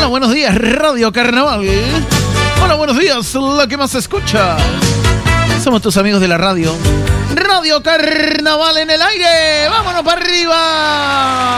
buenos días, Radio Carnaval. Hola, buenos días, la que más se escucha. Somos tus amigos de la radio. Radio Carnaval en el aire. ¡Vámonos para arriba!